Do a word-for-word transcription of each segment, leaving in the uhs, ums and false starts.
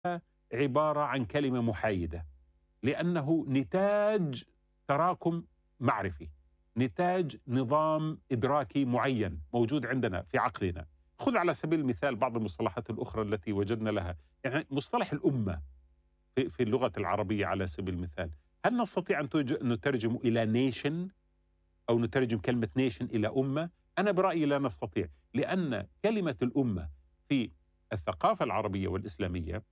عبارة عن كلمة محايدة، لأنه نتاج تراكم معرفي، نتاج نظام إدراكي معين موجود عندنا في عقلنا. خذ على سبيل المثال بعض المصطلحات الأخرى التي وجدنا لها، يعني مصطلح الأمة في في اللغة العربية على سبيل المثال، هل نستطيع أن توج- نترجم إلى نيشن أو نترجم كلمة نيشن إلى أمة؟ أنا برأيي لا نستطيع، لأن كلمة الأمة في الثقافة العربية والإسلامية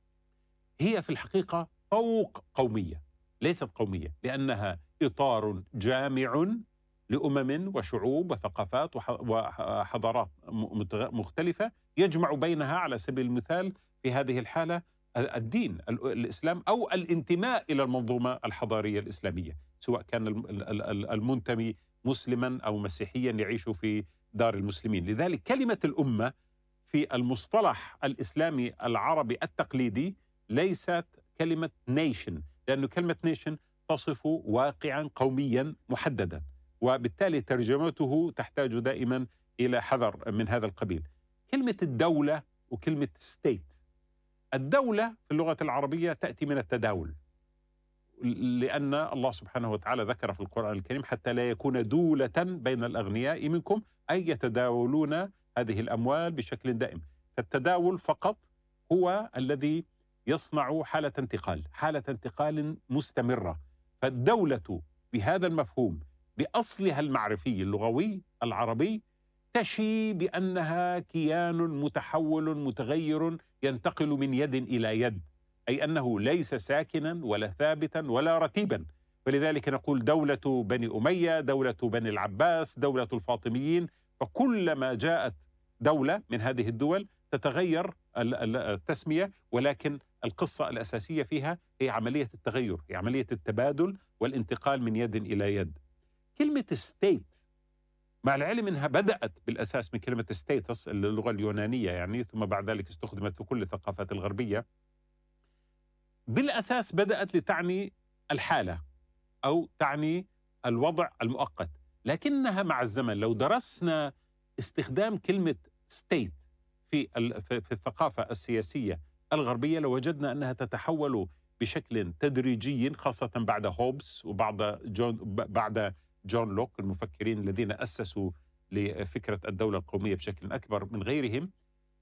هي في الحقيقة فوق قومية، ليست قومية، لأنها إطار جامع لأمم وشعوب وثقافات وح- وحضارات م- متغ- مختلفة، يجمع بينها على سبيل المثال في هذه الحالة الدين ال- الإسلام أو الانتماء إلى المنظومة الحضارية الإسلامية، سواء كان الم- ال- ال- ال- المنتمي مسلما أو مسيحيا يعيش في دار المسلمين. لذلك كلمة الأمة في المصطلح الإسلامي العربي التقليدي ليست كلمة نيشن، لأن كلمة نيشن تصف واقعا قوميا محددا، وبالتالي ترجمته تحتاج دائما إلى حذر من هذا القبيل. كلمة الدولة وكلمة ستيت، الدولة في اللغة العربية تأتي من التداول، لأن الله سبحانه وتعالى ذكر في القرآن الكريم حتى لا يكون دولة بين الأغنياء منكم، أي يتداولون هذه الأموال بشكل دائم. فالتداول فقط هو الذي يصنع حالة انتقال، حالة انتقال مستمرة. فالدولة بهذا المفهوم بأصلها المعرفي اللغوي العربي تشي بأنها كيان متحول متغير ينتقل من يد إلى يد، أي أنه ليس ساكنا ولا ثابتا ولا رتيبا. فلذلك نقول دولة بني أمية، دولة بني العباس، دولة الفاطميين. فكلما جاءت دولة من هذه الدول تتغير ال- ال- التسمية، ولكن القصة الأساسية فيها هي عملية التغير، هي عملية التبادل والانتقال من يد إلى يد. كلمة ستيت مع العلم أنها بدأت بالأساس من كلمة ستيتس اللغة اليونانية يعني، ثم بعد ذلك استخدمت في كل الثقافات الغربية، بالأساس بدأت لتعني الحالة أو تعني الوضع المؤقت، لكنها مع الزمن لو درسنا استخدام كلمة state في ال- في في الثقافة السياسية الغربية لوجدنا أنها تتحول بشكل تدريجي، خاصة بعد هوبس وبعد جون ب- بعد جون لوك المفكرين الذين أسسوا لفكرة الدولة القومية بشكل أكبر من غيرهم.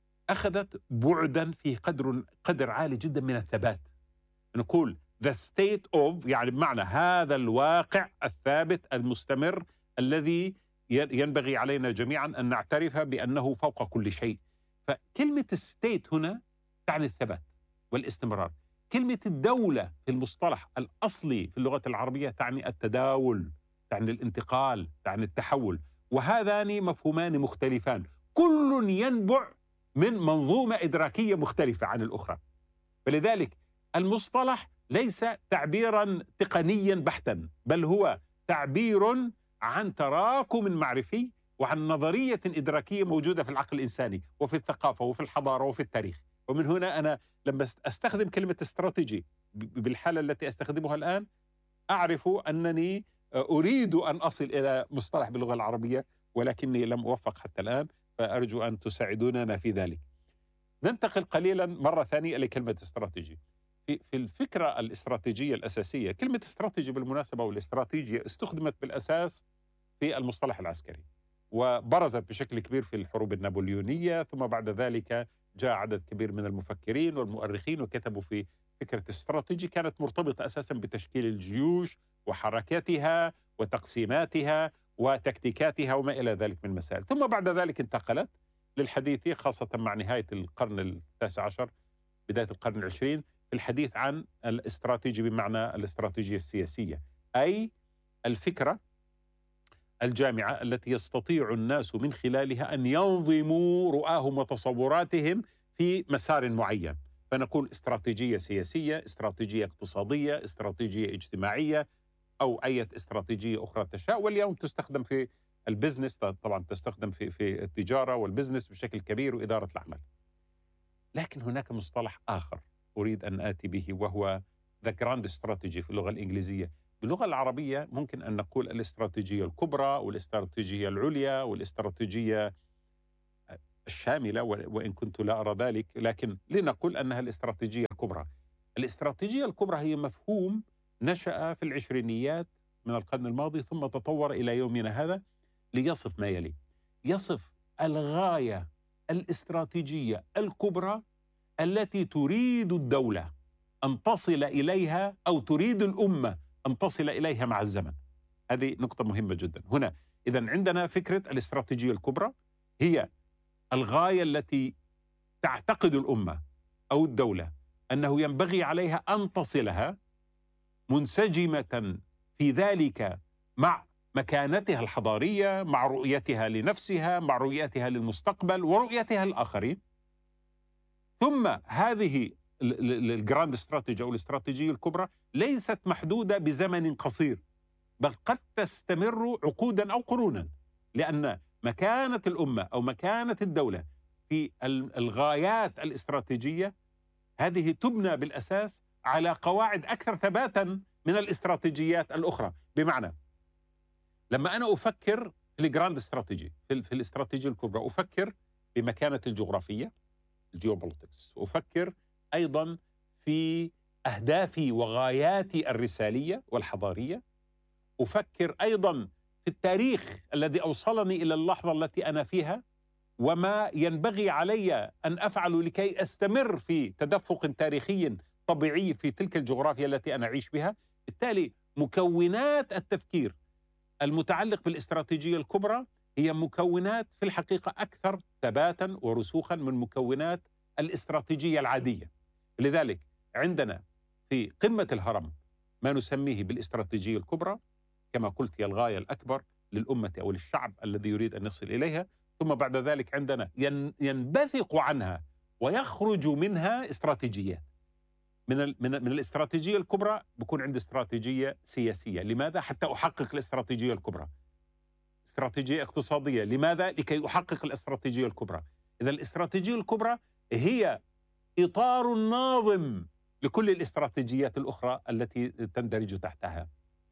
أخذت بعدا في قدر قدر عالي جدا من الثبات. نقول the state of يعني بمعنى هذا الواقع الثابت المستمر الذي ي- ينبغي علينا جميعا أن نعترف بأنه فوق كل شيء. فكلمة الستيت هنا تعني الثبات والاستمرار. كلمة الدولة في المصطلح الأصلي في اللغة العربية تعني التداول، تعني الانتقال، تعني التحول، وهذان مفهومان مختلفان، كل ينبع من منظومة إدراكية مختلفة عن الأخرى. فلذلك المصطلح ليس تعبيرا تقنيا بحتا، بل هو تعبير عن تراكم معرفي وعن نظرية إدراكية موجودة في العقل الإنساني وفي الثقافة وفي الحضارة وفي التاريخ. ومن هنا أنا لما أستخدم كلمة استراتيجي ب- بالحالة التي أستخدمها الآن، أعرف أنني أريد أن أصل إلى مصطلح باللغة العربية، ولكني لم أوفق حتى الآن، فأرجو أن تساعدوننا في ذلك. ننتقل قليلا مرة ثانية إلى كلمة استراتيجي. في في الفكرة الاستراتيجية الأساسية، كلمة استراتيجي بالمناسبة والاستراتيجية استخدمت بالأساس في المصطلح العسكري، وبرزت بشكل كبير في الحروب النابليونية، ثم بعد ذلك جاء عدد كبير من المفكرين والمؤرخين وكتبوا في فكرة الاستراتيجي، كانت مرتبطة أساسا بتشكيل الجيوش وحركاتها وتقسيماتها وتكتيكاتها وما إلى ذلك من مسائل. ثم بعد ذلك انتقلت للحديث خاصة مع نهاية القرن التاسع عشر بداية القرن العشرين في الحديث عن الاستراتيجي بمعنى الاستراتيجية السياسية، أي الفكرة الجامعة التي يستطيع الناس من خلالها أن ينظموا رؤاهم وتصوراتهم في مسار معين. فنقول استراتيجية سياسية، استراتيجية اقتصادية، استراتيجية اجتماعية، أو أي استراتيجية أخرى تشاء. واليوم تستخدم في البزنس، طبعا تستخدم في في التجارة والبزنس بشكل كبير وإدارة الأعمال. لكن هناك مصطلح آخر أريد أن آتي به، وهو the grand strategy في اللغة الإنجليزية. باللغة العربية ممكن أن نقول الاستراتيجية الكبرى والاستراتيجية العليا والاستراتيجية الشاملة، وإن كنت لا أرى ذلك، لكن لنقل أنها الاستراتيجية الكبرى. الاستراتيجية الكبرى هي مفهوم نشأ في العشرينيات من القرن الماضي ثم تطور إلى يومنا هذا ليصف ما يلي. يصف الغاية الاستراتيجية الكبرى التي تريد الدولة أن تصل إليها أو تريد الأمة أن تصل إليها مع الزمن. هذه نقطة مهمة جدا. هنا إذن عندنا فكرة الاستراتيجية الكبرى هي الغاية التي تعتقد الأمة أو الدولة أنه ينبغي عليها أن تصلها، منسجمة في ذلك مع مكانتها الحضارية، مع رؤيتها لنفسها، مع رؤيتها للمستقبل ورؤيتها للآخرين. ثم هذه الجراند استراتيجي أو الاستراتيجية الكبرى ليست محدودة بزمن قصير، بل قد تستمر عقودا أو قرونا، لأن مكانة الأمة أو مكانة الدولة في الغايات الاستراتيجية هذه تبنى بالأساس على قواعد أكثر ثباتا من الاستراتيجيات الأخرى. بمعنى لما أنا أفكر في الجراند استراتيجي في, في الاستراتيجية الكبرى أفكر بمكانة الجغرافية الجيوبوليتكس، أفكر أيضا في أهدافي وغاياتي الرسالية والحضارية، أفكر أيضا في التاريخ الذي أوصلني إلى اللحظة التي أنا فيها وما ينبغي علي أن أفعل لكي أستمر في تدفق تاريخي طبيعي في تلك الجغرافيا التي أنا أعيش بها. بالتالي مكونات التفكير المتعلق بالاستراتيجية الكبرى هي مكونات في الحقيقة أكثر ثباتا ورسوخا من مكونات الاستراتيجية العادية. لذلك عندنا في قمة الهرم ما نسميه بالاستراتيجية الكبرى، كما قلت هي الغاية الأكبر للأمة أو للشعب الذي يريد أن يصل إليها. ثم بعد ذلك عندنا ينبثق عنها ويخرج منها استراتيجيات. من من من الاستراتيجية الكبرى بكون عندي استراتيجية سياسية. لماذا؟ حتى أحقق الاستراتيجية الكبرى. استراتيجية اقتصادية. لماذا؟ لكي أحقق الاستراتيجية الكبرى. إذا الاستراتيجية الكبرى هي إطار ناظم لكل الاستراتيجيات الأخرى التي تندرج تحتها.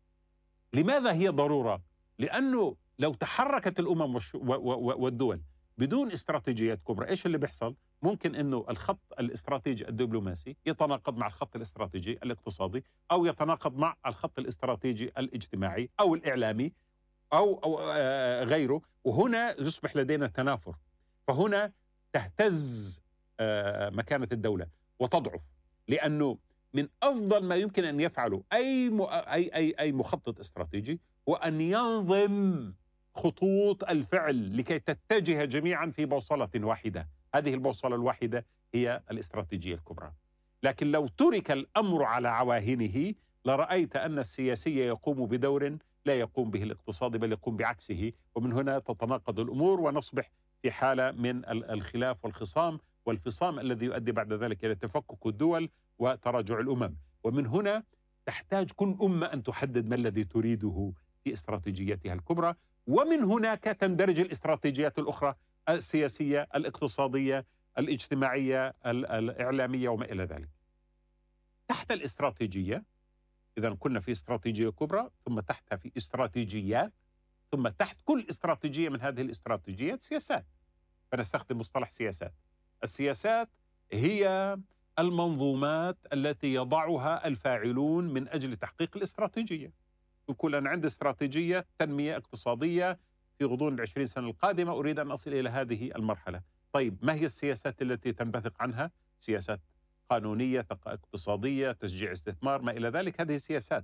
لماذا هي ضرورة؟ لأنه لو تحركت الأمم والدول بدون استراتيجيات كبرى، إيش اللي بيحصل؟ ممكن أنه الخط الاستراتيجي الدبلوماسي يتناقض مع الخط الاستراتيجي الاقتصادي، أو يتناقض مع الخط الاستراتيجي الاجتماعي أو الإعلامي أو, أو غيره، وهنا يصبح لدينا تنافر. فهنا تهتز مكانة الدولة وتضعف، لأنه من أفضل ما يمكن أن يفعله أي أي أي أي مخطط استراتيجي هو أن ينظم خطوط الفعل لكي تتجه جميعا في بوصلة واحدة. هذه البوصلة الواحدة هي الاستراتيجية الكبرى. لكن لو ترك الأمر على عواهنه لرأيت أن السياسي يقوم بدور لا يقوم به الاقتصادي، بل يقوم بعكسه، ومن هنا تتناقض الأمور ونصبح في حالة من الخلاف والخصام والفصام الذي يؤدي بعد ذلك إلى تفكك الدول وتراجع الأمم. ومن هنا تحتاج كل أمة أن تحدد ما الذي تريده في استراتيجيتها الكبرى، ومن هناك تندرج الاستراتيجيات الأخرى السياسية الاقتصادية الاجتماعية الإعلامية وما إلى ذلك. تحت الاستراتيجية إذا كنا في استراتيجية كبرى، ثم تحتها في استراتيجيات، ثم تحت كل استراتيجية من هذه الاستراتيجيات سياسات. فنستخدم مصطلح سياسات. السياسات هي المنظومات التي يضعها الفاعلون من أجل تحقيق الاستراتيجية. يقول أنا عندي استراتيجية تنمية اقتصادية في غضون العشرين سنة القادمة، أريد أن أصل إلى هذه المرحلة. طيب ما هي السياسات التي تنبثق عنها؟ سياسات قانونية، اقتصادية، تشجيع استثمار، ما إلى ذلك. هذه سياسات.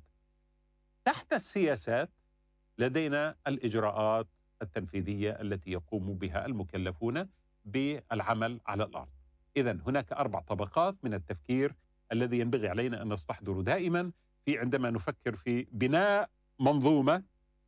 تحت السياسات لدينا الإجراءات التنفيذية التي يقوم بها المكلفون بالعمل على الأرض. إذن هناك أربع طبقات من التفكير الذي ينبغي علينا أن نستحضره دائما في عندما نفكر في بناء منظومة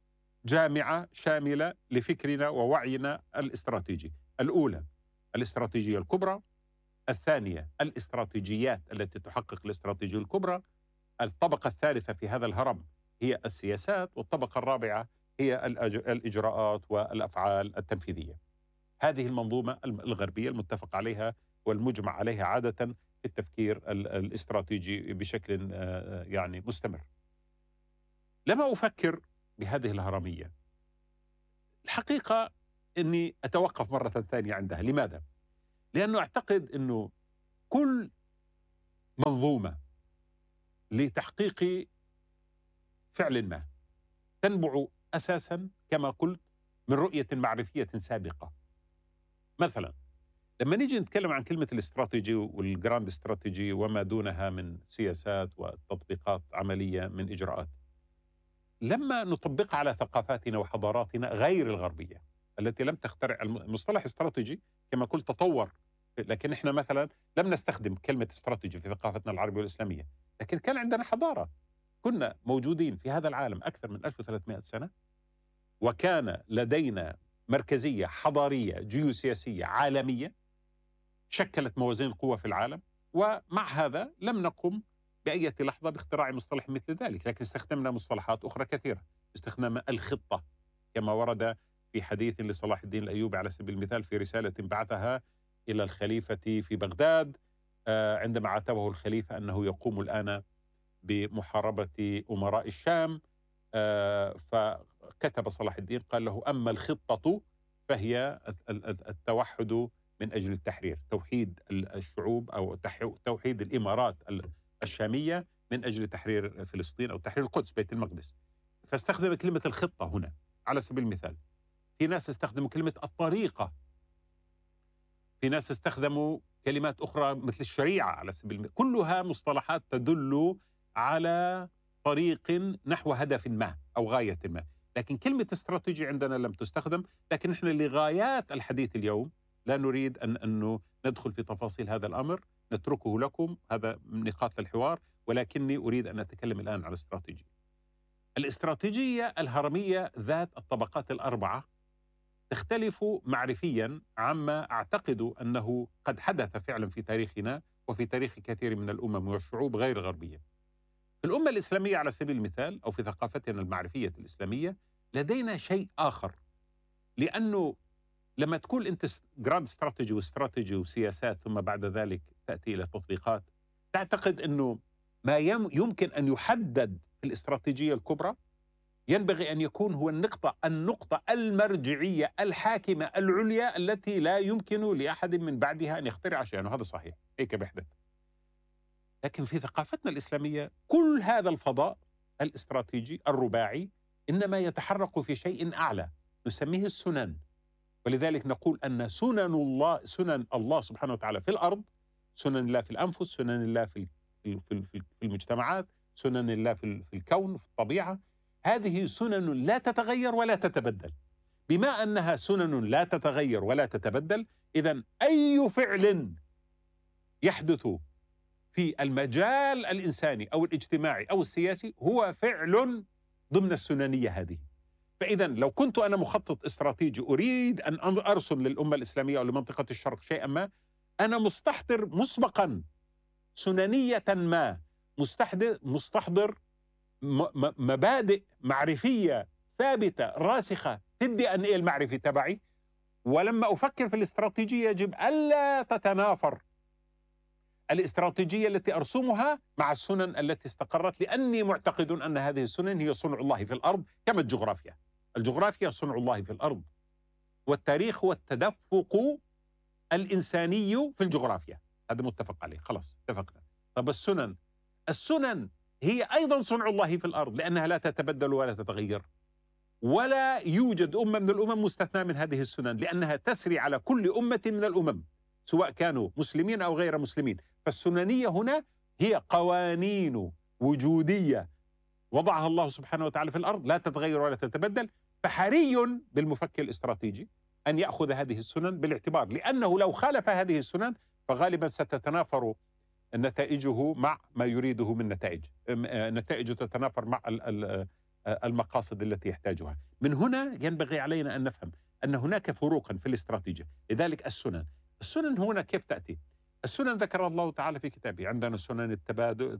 جامعة شاملة لفكرنا ووعينا الاستراتيجي. الأولى الاستراتيجية الكبرى، الثانية الاستراتيجيات التي تحقق الاستراتيجية الكبرى، الطبقة الثالثة في هذا الهرم هي السياسات، والطبقة الرابعة هي الإجراءات والأفعال التنفيذية. هذه المنظومة الغربية المتفق عليها والمجمع عليها عادة في التفكير الاستراتيجي بشكل يعني مستمر. لما أفكر بهذه الهرمية الحقيقة أني أتوقف مرة ثانية عندها. لماذا؟ لأنه أعتقد أنه كل منظومة لتحقيق فعل ما تنبع أساسا كما قلت من رؤية معرفية سابقة. مثلا لما نيجي نتكلم عن كلمة الاستراتيجي والجراند استراتيجي وما دونها من سياسات وتطبيقات عملية من إجراءات، لما نطبقها على ثقافاتنا وحضاراتنا غير الغربية التي لم تخترع المصطلح استراتيجي كما قلت تطور، لكن احنا مثلا لم نستخدم كلمة استراتيجي في ثقافتنا العربية والإسلامية، لكن كان عندنا حضارة، كنا موجودين في هذا العالم أكثر من ألف وثلاثمائة سنة، وكان لدينا مركزية حضارية جيوسياسية عالمية شكلت موازين القوى في العالم، ومع هذا لم نقم بأي لحظة باختراع مصطلح مثل ذلك، لكن استخدمنا مصطلحات أخرى كثيرة. استخدمنا الخطة كما ورد في حديث لصلاح الدين الأيوبي على سبيل المثال في رسالة بعثها إلى الخليفة في بغداد عندما عاتبه الخليفة أنه يقوم الآن بمحاربة أمراء الشام، فكتب صلاح الدين قال له: أما الخطة فهي التوحد من أجل التحرير، توحيد الشعوب أو توحيد الإمارات الشامية من أجل تحرير فلسطين أو تحرير القدس بيت المقدس. فاستخدم كلمة الخطة هنا على سبيل المثال. في ناس استخدموا كلمة الطريقة، في ناس استخدموا كلمات أخرى مثل الشريعة على سبيل المثال. كلها مصطلحات تدل على طريق نحو هدف ما أو غاية ما، لكن كلمة استراتيجي عندنا لم تستخدم. لكن نحن لغايات الحديث اليوم لا نريد أن أنه ندخل في تفاصيل هذا الأمر، نتركه لكم، هذا نقاط للحوار، ولكني أريد أن أتكلم الآن عن الاستراتيجية. الاستراتيجية الهرمية ذات الطبقات الأربعة تختلف معرفيا عما أعتقد أنه قد حدث فعلا في تاريخنا وفي تاريخ كثير من الأمم والشعوب غير الغربية. في الأمة الإسلامية على سبيل المثال أو في ثقافتنا المعرفية الإسلامية لدينا شيء آخر، لأنه لما تقول أنت جراند استراتيجي واستراتيجي وسياسات ثم بعد ذلك تأتي إلى تطبيقات، تعتقد أنه ما يمكن أن يحدد في الاستراتيجية الكبرى ينبغي أن يكون هو النقطة النقطة المرجعية الحاكمة العليا التي لا يمكن لأحد من بعدها أن يخترع شيئا، وهذا صحيح هيك بيحدث. لكن في ثقافتنا الإسلامية كل هذا الفضاء الاستراتيجي الرباعي إنما يتحرك في شيء أعلى نسميه السنن. ولذلك نقول أن سنن الله سنن الله سبحانه وتعالى في الأرض، سنن الله في الأنفس، سنن الله في في المجتمعات، سنن الله في الكون في الطبيعة، هذه سنن لا تتغير ولا تتبدل. بما أنها سنن لا تتغير ولا تتبدل، إذن أي فعل يحدث في المجال الإنساني أو الاجتماعي أو السياسي هو فعل ضمن السننية هذه. فإذا لو كنت أنا مخطط استراتيجي أريد أن أرسم للأمة الإسلامية أو لمنطقة الشرق شيئا ما، أنا مستحضر مسبقا سننية ما، مستحضر, مستحضر مبادئ معرفية ثابتة راسخة في الدي ان ايه المعرفي تبعي. ولما أفكر في الاستراتيجية يجب ألا تتنافر الاستراتيجية التي أرسمها مع السنن التي استقرت، لأني معتقد أن هذه السنن هي صنع الله في الأرض كما الجغرافيا. الجغرافيا صنع الله في الأرض، والتاريخ هو التدفق الإنساني في الجغرافيا، هذا متفق عليه، خلاص اتفقنا. طب السنن السنن هي أيضا صنع الله في الأرض، لأنها لا تتبدل ولا تتغير، ولا يوجد أمة من الأمم مستثنى من هذه السنن، لأنها تسري على كل أمة من الأمم سواء كانوا مسلمين أو غير مسلمين. فالسننية هنا هي قوانين وجودية وضعها الله سبحانه وتعالى في الأرض لا تتغير ولا تتبدل. فحري بالمفكر الاستراتيجي أن يأخذ هذه السنن بالاعتبار، لأنه لو خالف هذه السنن فغالبا ستتنافر نتائجه مع ما يريده من نتائج، نتائجه تتنافر مع المقاصد التي يحتاجها. من هنا ينبغي علينا أن نفهم أن هناك فروقا في الاستراتيجية. لذلك السنن السنن هنا كيف تأتي؟ السنن ذكر الله تعالى في كتابه، عندنا سنن التبادل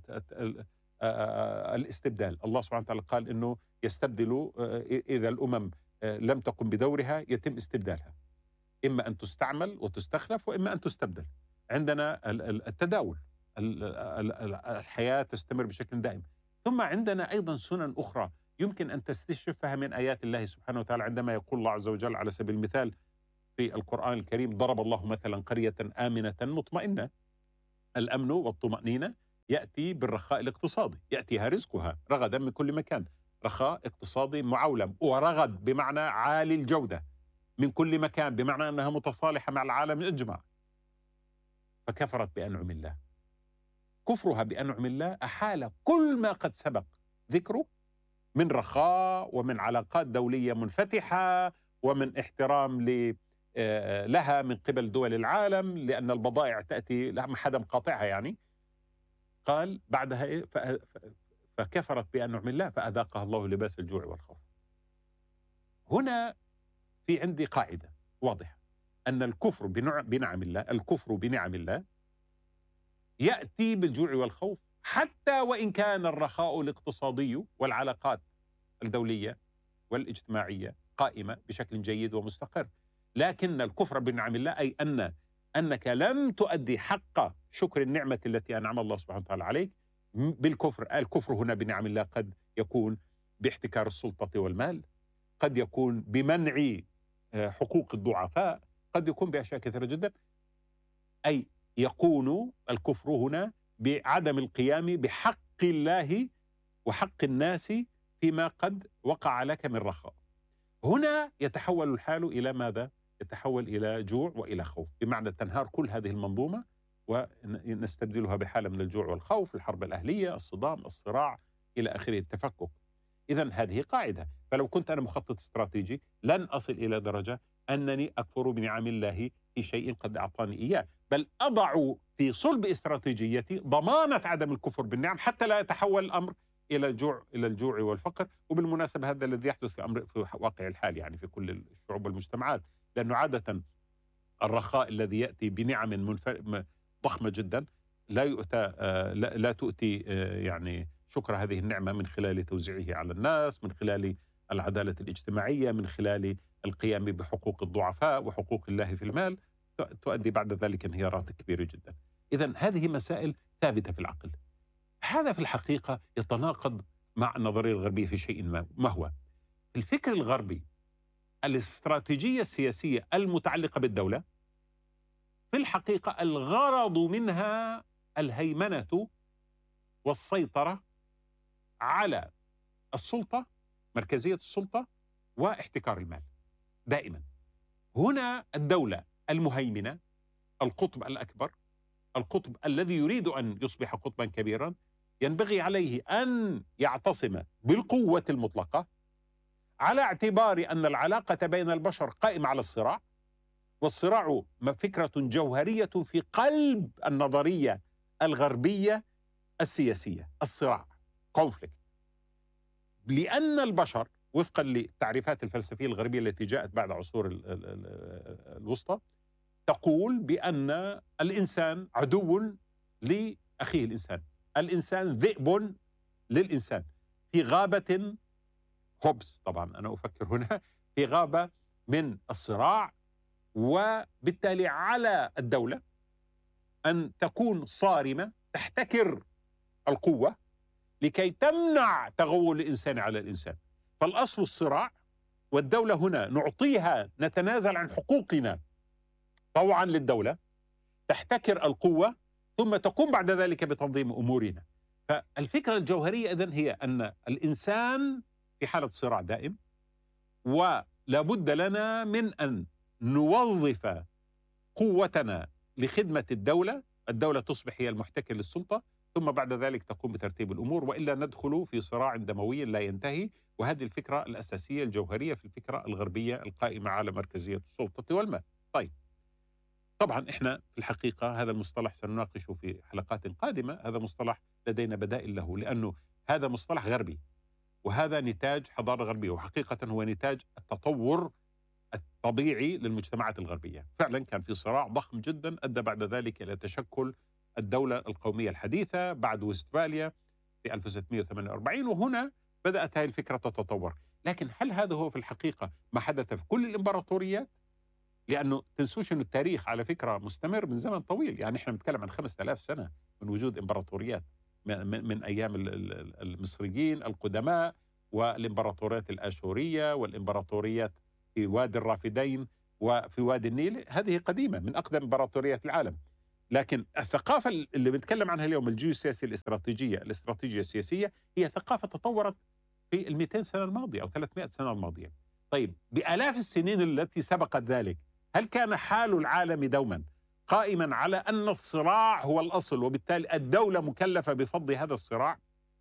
الاستبدال. الله سبحانه وتعالى قال إنه يستبدل إذا الأمم لم تقم بدورها يتم استبدالها، إما أن تستعمل وتستخلف وإما أن تستبدل. عندنا التداول، الحياة تستمر بشكل دائم. ثم عندنا أيضا سنن أخرى يمكن أن تستشفها من آيات الله سبحانه وتعالى، عندما يقول الله عز وجل على سبيل المثال في القرآن الكريم ضرب الله مثلا قرية آمنة مطمئنة. الأمن والطمأنينة يأتي بالرخاء الاقتصادي، يأتيها رزقها رغدا من كل مكان، رخاء اقتصادي معولم، ورغد بمعنى عالي الجودة من كل مكان، بمعنى أنها متصالحة مع العالم أجمع. فكفرت بأنعم الله. كفرها بأنعم الله أحال كل ما قد سبق ذكره من رخاء ومن علاقات دولية منفتحة ومن احترام ل لها من قبل دول العالم، لأن البضائع تأتي ما حدا مقاطعها يعني. قال بعدها إيه؟ فكفرت بأنعم الله فأذاقها الله لباس الجوع والخوف. هنا في عندي قاعدة واضحة أن الكفر بنعم الله، الكفر بنعم الله يأتي بالجوع والخوف، حتى وإن كان الرخاء الاقتصادي والعلاقات الدولية والاجتماعية قائمة بشكل جيد ومستقر. لكن الكفر بنعم الله أي أن أنك لم تؤدي حق شكر النعمة التي أنعم الله سبحانه وتعالى عليك بالكفر. الكفر هنا بنعم الله قد يكون باحتكار السلطة والمال، قد يكون بمنع حقوق الضعفاء، قد يكون بأشياء كثيرة جدا. أي يكون الكفر هنا بعدم القيام بحق الله وحق الناس فيما قد وقع لك من رخاء. هنا يتحول الحال إلى ماذا؟ يتحول إلى جوع وإلى خوف، بمعنى تنهار كل هذه المنظومة ونستبدلها بحالة من الجوع والخوف، الحرب الأهلية، الصدام، الصراع إلى آخره، التفكك. إذن هذه قاعدة. فلو كنت أنا مخطط استراتيجي لن أصل إلى درجة أنني أكفر بنعم الله في شيء قد أعطاني إياه، بل أضع في صلب استراتيجيتي ضمانة عدم الكفر بالنعم حتى لا يتحول الأمر إلى الجوع إلى الجوع والفقر. وبالمناسبة هذا الذي يحدث في أمر في واقع الحال يعني في كل الشعوب والمجتمعات، لأنه عادة الرخاء الذي يأتي بنعم منف... ضخمة جدا لا يؤتى لا, لا تؤتي يعني شكر هذه النعمة من خلال توزيعه على الناس، من خلال العدالة الاجتماعية، من خلال القيام بحقوق الضعفاء وحقوق الله في المال، تؤدي بعد ذلك انهيارات كبيرة جدا. إذن هذه مسائل ثابتة في العقل. هذا في الحقيقة يتناقض مع النظرية الغربية في شيء ما. ما هو؟ الفكر الغربي الاستراتيجية السياسية المتعلقة بالدولة في الحقيقة الغرض منها الهيمنة والسيطرة على السلطة، مركزية السلطة، واحتكار المال دائما. هنا الدولة المهيمنة، القطب الأكبر، القطب الذي يريد أن يصبح قطبا كبيرا، ينبغي عليه أن يعتصم بالقوة المطلقة، على اعتبار أن العلاقة بين البشر قائمة على الصراع، والصراع فكرة جوهرية في قلب النظرية الغربية السياسية، الصراع، conflict. لأن البشر وفقا للتعريفات الفلسفية الغربية التي جاءت بعد عصور الوسطى تقول بأن الإنسان عدو لأخيه الإنسان، الإنسان ذئب للإنسان في غابة، هوبس طبعا أنا أفكر هنا في غابة من الصراع. وبالتالي على الدولة أن تكون صارمة تحتكر القوة لكي تمنع تغول الإنسان على الإنسان. فالأصل الصراع، والدولة هنا نعطيها، نتنازل عن حقوقنا طوعا للدولة، تحتكر القوة ثم تقوم بعد ذلك بتنظيم أمورنا. فالفكرة الجوهرية إذن هي أن الإنسان في حالة صراع دائم، ولا بد لنا من أن نوظف قوتنا لخدمة الدولة، الدولة تصبح هي المحتكر للسلطة، ثم بعد ذلك تقوم بترتيب الأمور، وإلا ندخل في صراع دموي لا ينتهي. وهذه الفكرة الأساسية الجوهرية في الفكرة الغربية القائمة على مركزية السلطة والمال. طيب، طبعا إحنا في الحقيقة هذا المصطلح سنناقشه في حلقات قادمة، هذا مصطلح لدينا بدائل له، لأنه هذا مصطلح غربي، وهذا نتاج حضارة غربية، وحقيقة هو نتاج التطور الطبيعي للمجتمعات الغربية. فعلا كان في صراع ضخم جدا أدى بعد ذلك إلى تشكل الدولة القومية الحديثة بعد وستفاليا في ألف وستمائة وثمانية وأربعين، وهنا بدأت هذه الفكرة تتطور. لكن هل هذا هو في الحقيقة ما حدث في كل الإمبراطوريات؟ لأنه تنسوش أن التاريخ على فكرة مستمر من زمن طويل، يعني إحنا بنتكلم عن خمسة آلاف سنة من وجود إمبراطوريات، من, من أيام المصريين القدماء، والإمبراطوريات الآشورية، والإمبراطوريات في وادي الرافدين وفي وادي النيل هذه قديمة من أقدم إمبراطوريات العالم. لكن الثقافة اللي بنتكلم عنها اليوم الجيوسياسية الاستراتيجية الاستراتيجية السياسية هي ثقافة تطورت في المئتين سنة الماضية أو ثلاثمائة سنة الماضية. طيب بآلاف السنين التي سبقت ذلك هل كان حال العالم دوما قائما على أن الصراع هو الأصل وبالتالي الدولة مكلفة بفض هذا الصراع؟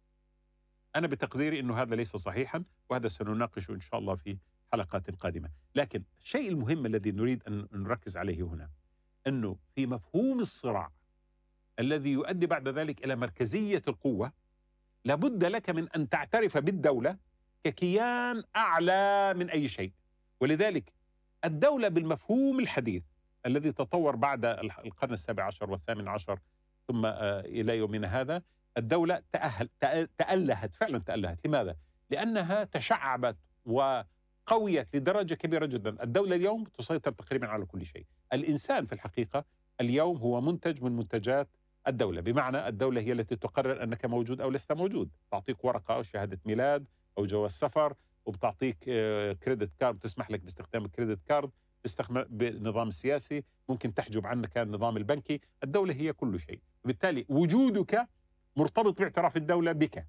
أنا بتقديري أنه هذا ليس صحيحا، وهذا سنناقشه إن شاء الله في حلقات قادمة. لكن الشيء المهم الذي نريد أن نركز عليه هنا أنه في مفهوم الصراع الذي يؤدي بعد ذلك إلى مركزية القوة لابد لك من أن تعترف بالدولة ككيان أعلى من أي شيء. ولذلك الدولة بالمفهوم الحديث الذي تطور بعد القرن السابع عشر والثامن عشر ثم إلى يومنا هذا، الدولة تأهل تألهت فعلا تألهت. لماذا؟ لأنها تشعبت وقويت لدرجة كبيرة جدا. الدولة اليوم تسيطر تقريبا على كل شيء. الإنسان في الحقيقة اليوم هو منتج من منتجات الدولة، بمعنى الدولة هي التي تقرر أنك موجود أو لست موجود، تعطيك ورقة أو شهادة ميلاد أو جواز سفر، وبتعطيك كريدت كارد تسمح لك باستخدام الكريدت كارد، تستخدم بالنظام السياسي، ممكن تحجب عنك النظام البنكي. الدولة هي كل شيء، وبالتالي وجودك مرتبط باعتراف الدولة بك.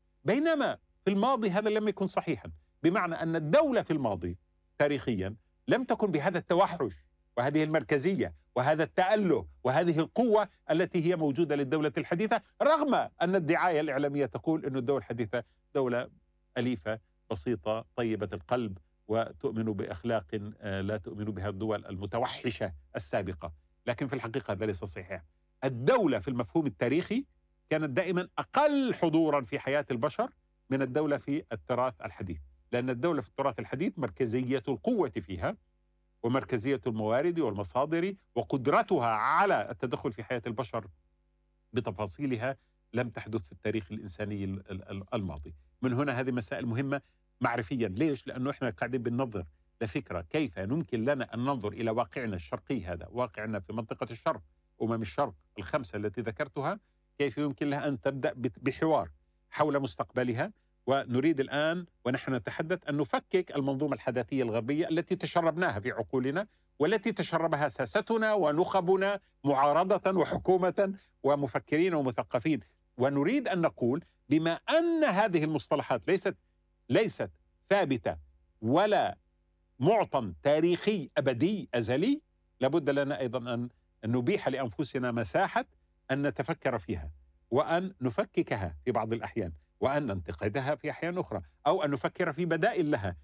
بينما في الماضي هذا لم يكن صحيحا، بمعنى أن الدولة في الماضي تاريخيا لم تكن بهذا التوحش وهذه المركزية وهذا التأله وهذه القوة التي هي موجودة للدولة الحديثة، رغم أن الدعاية الإعلامية تقول أن الدولة الحديثة دولة أليفة بسيطة طيبة القلب وتؤمن بأخلاق لا تؤمن بها الدول المتوحشة السابقة. لكن في الحقيقة هذا ليس صحيح. الدولة في المفهوم التاريخي كانت دائما أقل حضورا في حياة البشر من الدولة في التراث الحديث، لأن الدولة في التراث الحديث مركزية القوة فيها ومركزية الموارد والمصادر وقدرتها على التدخل في حياة البشر بتفاصيلها لم تحدث في التاريخ الإنساني الماضي. من هنا هذه مسائل مهمة معرفيا. ليش؟ لأنه إحنا قاعدين بننظر لفكرة كيف يمكن لنا أن ننظر إلى واقعنا الشرقي، هذا واقعنا في منطقة الشرق، أمم الشرق الخمسة التي ذكرتها، كيف يمكن لها أن تبدأ بحوار حول مستقبلها. ونريد الآن ونحن نتحدث أن نفكك المنظومة الحداثية الغربية التي تشربناها في عقولنا والتي تشربها ساستنا ونخبنا معارضة وحكومة ومفكرين ومثقفين. ونريد أن نقول بما أن هذه المصطلحات ليست ليست ثابتة ولا معطى تاريخي أبدي أزلي، لابد لنا أيضا أن نبيح لأنفسنا مساحة أن نتفكر فيها وأن نفككها في بعض الأحيان وأن ننتقدها في أحيان أخرى، أو أن نفكر في بدائل لها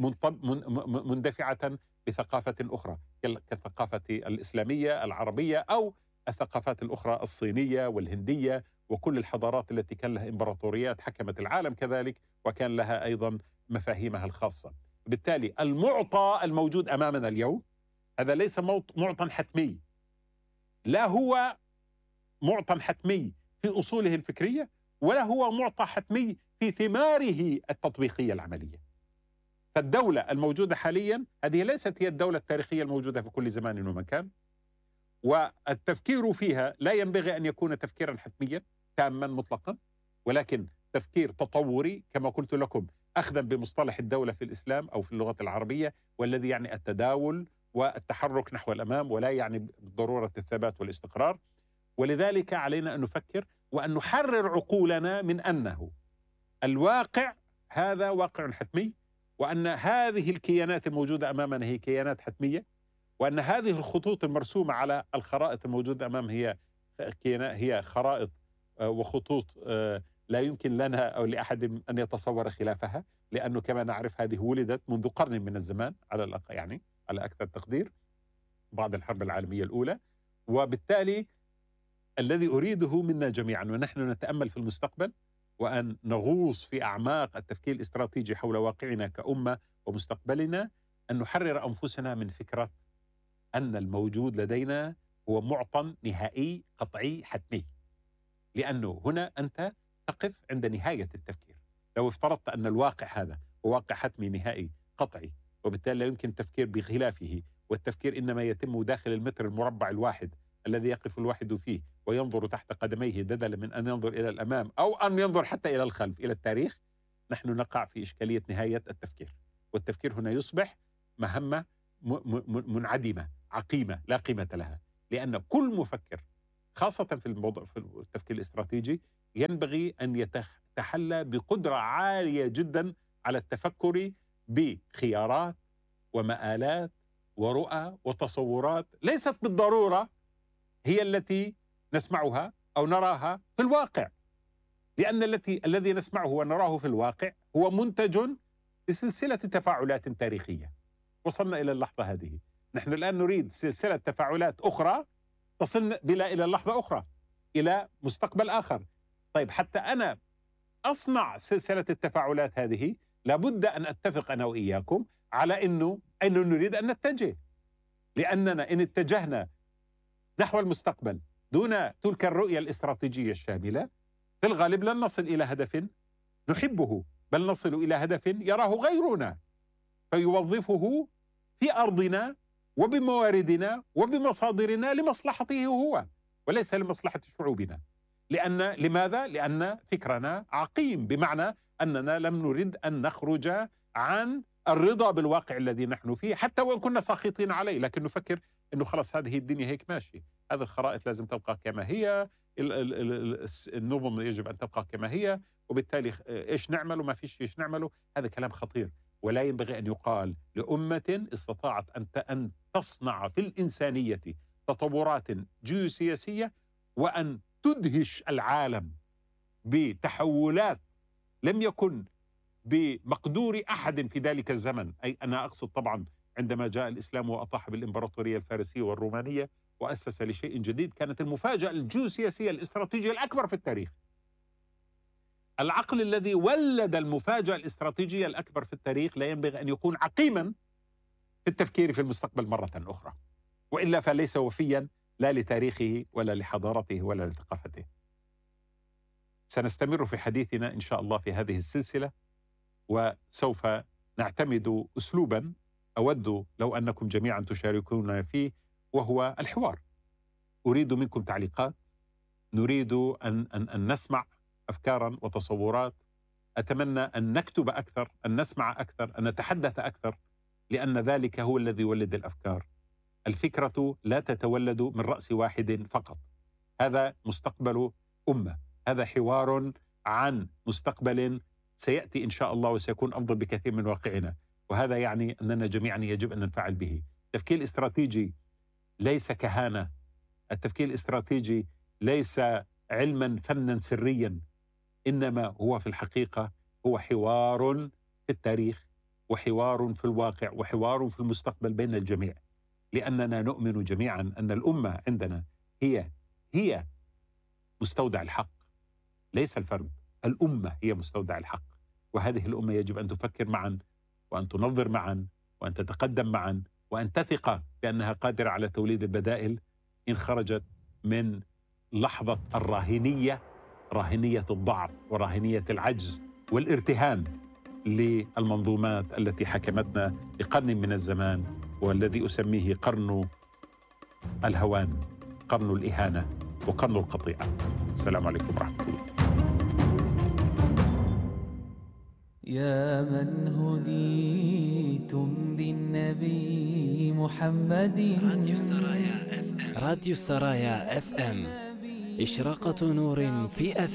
مندفعة بثقافة أخرى كالثقافة الإسلامية العربية أو الثقافات الأخرى الصينية والهندية وكل الحضارات التي كان لها إمبراطوريات حكمت العالم كذلك وكان لها أيضا مفاهيمها الخاصة. بالتالي المعطى الموجود أمامنا اليوم هذا ليس معطى حتمي، لا هو معطى حتمي في أصوله الفكرية ولا هو معطى حتمي في ثماره التطبيقية العملية. فالدولة الموجودة حاليا هذه ليست هي الدولة التاريخية الموجودة في كل زمان ومكان، والتفكير فيها لا ينبغي أن يكون تفكيرا حتميا تاما مطلقا، ولكن تفكير تطوري كما قلت لكم، أخذا بمصطلح الدولة في الإسلام أو في اللغة العربية، والذي يعني التداول والتحرك نحو الأمام ولا يعني ضرورة الثبات والاستقرار. ولذلك علينا أن نفكر وأن نحرر عقولنا من أنه الواقع هذا واقع حتمي، وأن هذه الكيانات الموجودة أمامنا هي كيانات حتمية، وأن هذه الخطوط المرسومة على الخرائط الموجودة أمام هي هي خرائط وخطوط لا يمكن لنا أو لأحد أن يتصور خلافها، لأنه كما نعرف هذه ولدت منذ قرن من الزمان على الأقل، يعني على أكثر تقدير بعد الحرب العالمية الأولى. وبالتالي الذي أريده منا جميعا ونحن نتأمل في المستقبل وأن نغوص في أعماق التفكير الاستراتيجي حول واقعنا كأمة ومستقبلنا، أن نحرر أنفسنا من فكرة أن الموجود لدينا هو معطى نهائي قطعي حتمي، لأنه هنا أنت تقف عند نهاية التفكير. لو افترضت أن الواقع هذا هو واقع حتمي نهائي قطعي، وبالتالي لا يمكن التفكير بخلافه، والتفكير إنما يتم داخل المتر المربع الواحد الذي يقف الواحد فيه وينظر تحت قدميه بدلا من أن ينظر إلى الأمام أو أن ينظر حتى إلى الخلف إلى التاريخ، نحن نقع في إشكالية نهاية التفكير. والتفكير هنا يصبح مهمة منعدمة عقيمة لا قيمة لها، لأن كل مفكر خاصة في الموضوع في التفكير الاستراتيجي ينبغي أن يتحلى بقدرة عالية جدا على التفكر بخيارات ومآلات ورؤى وتصورات ليست بالضرورة هي التي نسمعها أو نراها في الواقع، لأن التي الذي نسمعه ونراه في الواقع هو منتج لسلسلة تفاعلات تاريخية وصلنا إلى اللحظة هذه. نحن الآن نريد سلسلة تفاعلات أخرى تصلنا بلا إلى اللحظة أخرى، إلى مستقبل آخر. طيب حتى أنا أصنع سلسلة التفاعلات هذه لابد أن أتفق أنا وإياكم على أنه أين نريد أن نتجه، لأننا إن اتجهنا نحو المستقبل دون تلك الرؤية الاستراتيجية الشاملة في الغالب لن نصل إلى هدف نحبه، بل نصل إلى هدف يراه غيرنا فيوظفه في أرضنا وبمواردنا وبمصادرنا لمصلحته هو وليس لمصلحة شعوبنا. لأن لماذا؟ لأن فكرنا عقيم، بمعنى أننا لم نرد أن نخرج عن الرضا بالواقع الذي نحن فيه حتى وإن كنا ساخطين عليه، لكن نفكر أنه خلص هذه الدنيا هيك ماشي، هذه الخرائط لازم تبقى كما هي، النظم يجب أن تبقى كما هي، وبالتالي إيش نعمل وما فيش إيش نعمله. هذا كلام خطير ولا ينبغي أن يقال لأمة استطاعت أن تصنع في الإنسانية تطورات جيوسياسية وأن تدهش العالم بتحولات لم يكن بمقدور أحد في ذلك الزمن. أي أنا أقصد طبعا عندما جاء الإسلام وأطاح بالإمبراطورية الفارسية والرومانية وأسس لشيء جديد، كانت المفاجأة الجيوسياسية الاستراتيجية الأكبر في التاريخ. العقل الذي ولد المفاجأة الاستراتيجية الأكبر في التاريخ لا ينبغي أن يكون عقيما في التفكير في المستقبل مرة أخرى، وإلا فليس وفيا لا لتاريخه ولا لحضارته ولا لثقافته. سنستمر في حديثنا إن شاء الله في هذه السلسلة، وسوف نعتمد أسلوبا أود لو أنكم جميعا تشاركون فيه، وهو الحوار. أريد منكم تعليقات، نريد أن, أن, أن نسمع أفكارا وتصورات، أتمنى أن نكتب أكثر، أن نسمع أكثر، أن نتحدث أكثر، لأن ذلك هو الذي يولد الأفكار. الفكرة لا تتولد من رأس واحد فقط، هذا مستقبل أمة، هذا حوار عن مستقبل سيأتي إن شاء الله وسيكون أفضل بكثير من واقعنا، وهذا يعني أننا جميعا يجب أن ننفعل به. التفكير الاستراتيجي ليس كهانة، التفكير الاستراتيجي ليس علما فنا سريا، إنما هو في الحقيقة هو حوار في التاريخ وحوار في الواقع وحوار في المستقبل بين الجميع، لأننا نؤمن جميعا أن الأمة عندنا هي هي مستودع الحق، ليس الفرد، الأمة هي مستودع الحق. وهذه الأمة يجب أن تفكر معا وأن تنظر معا وأن تتقدم معا وأن تثق بأنها قادرة على توليد البدائل إن خرجت من لحظة الراهنية، راهنية الضعف وراهنية العجز والارتهان للمنظومات التي حكمتنا لقرن من الزمان، والذي أسميه قرن الهوان، قرن الإهانة، وقرن القطيعة. السلام عليكم ورحمة الله. يا من هديتم بالنبي محمد. راديو سرايا اف ام. راديو سرايا اف ام، إشراقة نور في أثر.